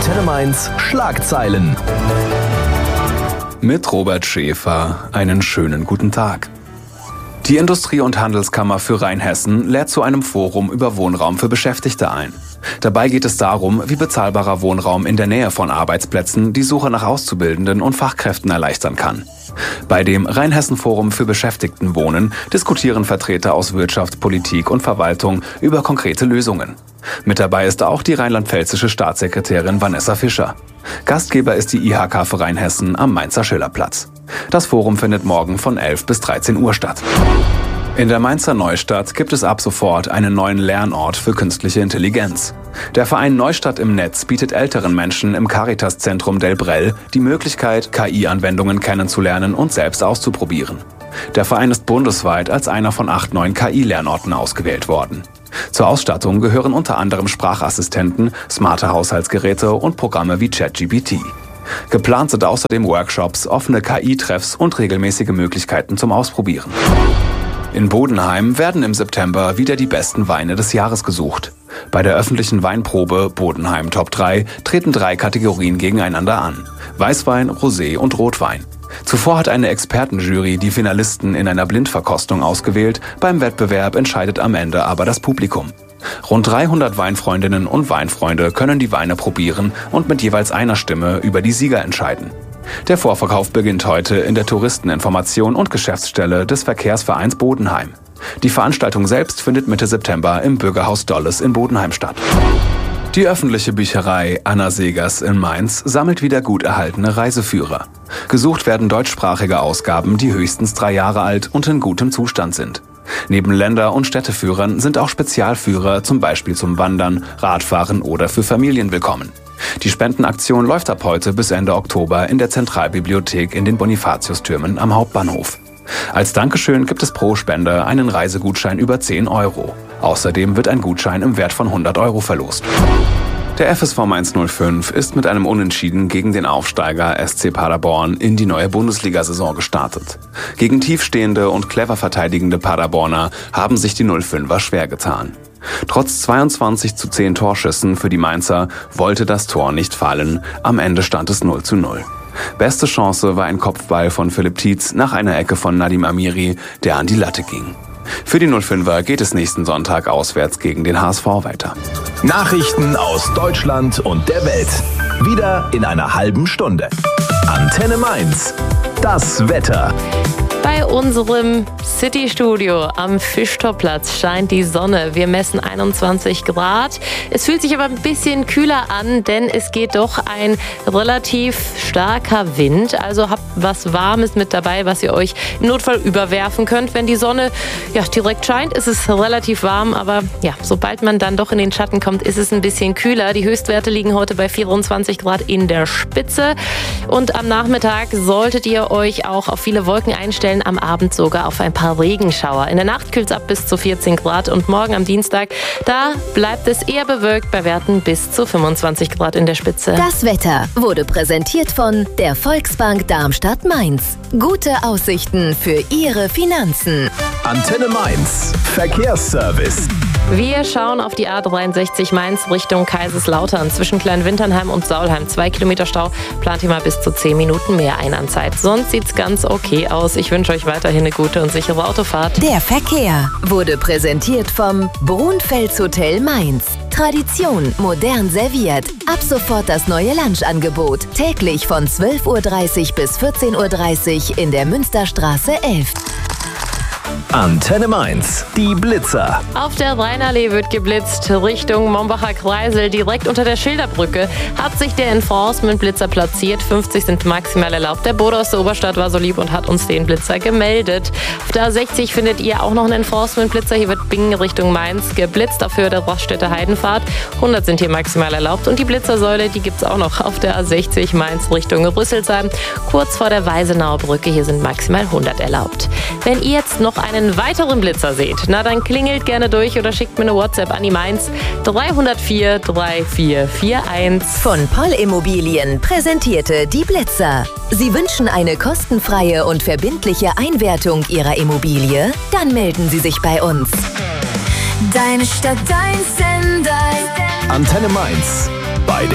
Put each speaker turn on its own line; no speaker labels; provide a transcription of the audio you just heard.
Antenne Mainz Schlagzeilen.
Mit Robert Schäfer einen schönen guten Tag. Die Industrie- und Handelskammer für Rheinhessen lädt zu einem Forum über Wohnraum für Beschäftigte ein. Dabei geht es darum, wie bezahlbarer Wohnraum in der Nähe von Arbeitsplätzen die Suche nach Auszubildenden und Fachkräften erleichtern kann. Bei dem Rheinhessen-Forum für Beschäftigtenwohnen diskutieren Vertreter aus Wirtschaft, Politik und Verwaltung über konkrete Lösungen. Mit dabei ist auch die rheinland-pfälzische Staatssekretärin Vanessa Fischer. Gastgeber ist die IHK für Rheinhessen am Mainzer Schillerplatz. Das Forum findet morgen von 11 bis 13 Uhr statt. In der Mainzer Neustadt gibt es ab sofort einen neuen Lernort für künstliche Intelligenz. Der Verein Neustadt im Netz bietet älteren Menschen im Caritas-Zentrum Delbrell die Möglichkeit, KI-Anwendungen kennenzulernen und selbst auszuprobieren. Der Verein ist bundesweit als einer von 8 neuen KI-Lernorten ausgewählt worden. Zur Ausstattung gehören unter anderem Sprachassistenten, smarte Haushaltsgeräte und Programme wie ChatGPT. Geplant sind außerdem Workshops, offene KI-Treffs und regelmäßige Möglichkeiten zum Ausprobieren. In Bodenheim werden im September wieder die besten Weine des Jahres gesucht. Bei der öffentlichen Weinprobe Bodenheim Top 3 treten 3 Kategorien gegeneinander an: Weißwein, Rosé und Rotwein. Zuvor hat eine Expertenjury die Finalisten in einer Blindverkostung ausgewählt, beim Wettbewerb entscheidet am Ende aber das Publikum. Rund 300 Weinfreundinnen und Weinfreunde können die Weine probieren und mit jeweils einer Stimme über die Sieger entscheiden. Der Vorverkauf beginnt heute in der Touristeninformation und Geschäftsstelle des Verkehrsvereins Bodenheim. Die Veranstaltung selbst findet Mitte September im Bürgerhaus Dolles in Bodenheim statt. Die öffentliche Bücherei Anna Segers in Mainz sammelt wieder gut erhaltene Reiseführer. Gesucht werden deutschsprachige Ausgaben, die höchstens 3 Jahre alt und in gutem Zustand sind. Neben Länder- und Städteführern sind auch Spezialführer, zum Beispiel zum Wandern, Radfahren oder für Familien willkommen. Die Spendenaktion läuft ab heute bis Ende Oktober in der Zentralbibliothek in den Bonifatiustürmen am Hauptbahnhof. Als Dankeschön gibt es pro Spender einen Reisegutschein über 10 Euro. Außerdem wird ein Gutschein im Wert von 100 Euro verlost. Der FSV Mainz 05 ist mit einem Unentschieden gegen den Aufsteiger SC Paderborn in die neue Bundesliga-Saison gestartet. Gegen tiefstehende und clever verteidigende Paderborner haben sich die 05er schwer getan. Trotz 22:10 Torschüssen für die Mainzer wollte das Tor nicht fallen. Am Ende stand es 0:0. Beste Chance war ein Kopfball von Philipp Tietz nach einer Ecke von Nadim Amiri, der an die Latte ging. Für die 05er geht es nächsten Sonntag auswärts gegen den HSV weiter.
Nachrichten aus Deutschland und der Welt. Wieder in einer halben Stunde. Antenne Mainz. Das Wetter.
Bei unserem City-Studio am Fischtorplatz scheint die Sonne. Wir messen 21 Grad. Es fühlt sich aber ein bisschen kühler an, denn es geht doch ein relativ starker Wind. Also habt was Warmes mit dabei, was ihr euch im Notfall überwerfen könnt. Wenn die Sonne direkt scheint, ist es relativ warm. Aber sobald man dann doch in den Schatten kommt, ist es ein bisschen kühler. Die Höchstwerte liegen heute bei 24 Grad in der Spitze. Und am Nachmittag solltet ihr euch auch auf viele Wolken einstellen. Am Abend sogar auf ein paar Regenschauer. In der Nacht kühlt es ab bis zu 14 Grad und morgen am Dienstag, da bleibt es eher bewölkt bei Werten bis zu 25 Grad in der Spitze.
Das Wetter wurde präsentiert von der Volksbank Darmstadt-Mainz. Gute Aussichten für Ihre Finanzen.
Antenne Mainz. Verkehrsservice.
Wir schauen auf die A63 Mainz Richtung Kaiserslautern. Zwischen Kleinwinternheim und Saulheim 2 Kilometer Stau. Plant ihr mal bis zu 10 Minuten mehr ein an Zeit. Sonst sieht's ganz okay aus. Ich wünsche euch weiterhin eine gute und sichere Autofahrt.
Der Verkehr wurde präsentiert vom Brunfels Hotel Mainz. Tradition modern serviert. Ab sofort das neue Lunchangebot. Täglich von 12:30 Uhr bis 14:30 Uhr in der Münsterstraße 11.
Antenne Mainz. Die Blitzer.
Auf der Rheinallee wird geblitzt. Richtung Mombacher Kreisel, direkt unter der Schilderbrücke, hat sich der Enforcement-Blitzer platziert. 50 sind maximal erlaubt. Der Bodo aus der Oberstadt war so lieb und hat uns den Blitzer gemeldet. Auf der A60 findet ihr auch noch einen Enforcement-Blitzer. Hier wird Bingen Richtung Mainz geblitzt auf Höhe der Raststätte Heidenfahrt. 100 sind hier maximal erlaubt. Und die Blitzersäule, die gibt es auch noch auf der A60 Mainz Richtung Rüsselsheim. Kurz vor der Weisenauer Brücke, hier sind maximal 100 erlaubt. Wenn ihr jetzt noch einen weiteren Blitzer seht, na dann klingelt gerne durch oder schickt mir eine WhatsApp an die Mainz 304 3441.
Von Poll Immobilien präsentierte die Blitzer. Sie wünschen eine kostenfreie und verbindliche Einwertung Ihrer Immobilie? Dann melden Sie sich bei uns.
Deine Stadt, dein Sender.
Antenne Mainz. Bei